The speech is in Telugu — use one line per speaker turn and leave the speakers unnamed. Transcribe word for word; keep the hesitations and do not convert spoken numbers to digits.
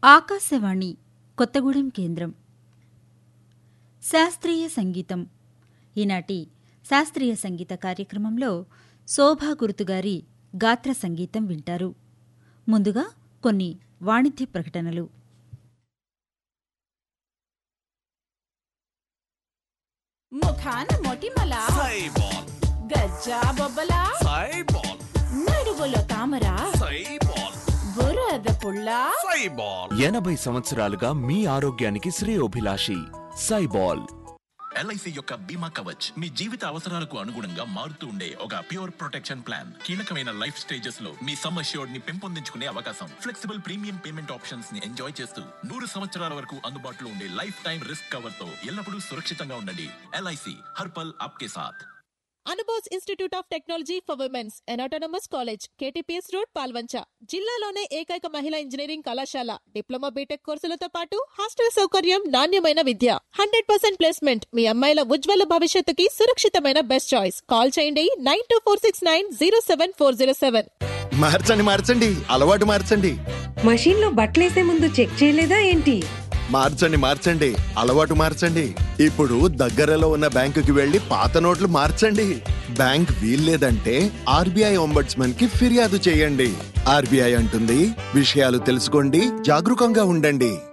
ఆకాశవాణి కొత్తగూడెం కేంద్రం. శాస్త్రీయ సంగీతం. ఈనాటి శాస్త్రీయ సంగీత కార్యక్రమంలో శోభా గురుతుగారి గాత్ర సంగీతం వింటారు. ముందుగా కొన్ని వాణిజ్య ప్రకటనలు.
ముఖాన మొటిమల
సైబాల్,
గజ్జా బొబ్బల
సైబాల్,
నడువులో తామర
సైబాల్,
బురద పుల్ల
సైబాల్.
ఎనభై సంవత్సరాలుగా మీ ఆరోగ్యానికి శ్రేయోభిలాషి సైబాల్.
ఎల్ఐసి యొక్క బీమా కవచ్ మీ జీవిత అవసరాలకు అనుగుణంగా మారుతూ ఉండే ఒక ప్యూర్ ప్రొటెక్షన్ ప్లాన్. కీలకమైన లైఫ్ స్టేజెస్ లో మీ సమ్ అష్యూర్డ్ ని పెంపొందించుకునే అవకాశం, ఫ్లెక్సిబుల్ ప్రీమియం పేమెంట్ ఆప్షన్స్ ని ఎంజాయ్ చేస్తూ నూరు సంవత్సరాల వరకు అందుబాటులో ఉండే లైఫ్ టైం రిస్క్ కవర్ తో ఎల్లప్పుడూ సురక్షితంగా ఉండండి. ఎల్ఐసి హర్పల్ ఆప్కే సాథ్.
Anubose institute of technology for women's and autonomous college, KTPS road, Palvancha. జిల్లాలోనే ఏకైక మహిళా ఇంజనీరింగ్ కళాశాల. డిప్లొమా బీటెక్ కోర్సులతో పాటు హాస్టల్ సౌకర్యం, నాణ్యమైన విద్య, హండ్రెడ్ పర్సెంట్ ప్లేస్మెంట్. మీ అమ్మాయిల ఉజ్వల భవిష్యత్తుకి సురక్షితమైన బెస్ట్ చాయిస్. కాల్ చేయండి nine two four six nine zero seven four zero seven.
మార్చండి మార్చండి అలవాటు మార్చండి.
మషీన్ లో బట్టలేసే ముందు చెక్ చేయలేదా ఏంటి?
మార్చండి మార్చండి అలవాటు మార్చండి. ఇప్పుడు దగ్గరలో ఉన్న బ్యాంకుకి వెళ్లి పాత నోట్లు మార్చండి. బ్యాంక్ వీల్లేదంటే ఆర్బీఐ ఒంబడ్స్మన్ కి ఫిర్యాదు చేయండి. ఆర్బీఐ అంటుంది, విషయాలు తెలుసుకోండి, జాగరూకంగా ఉండండి.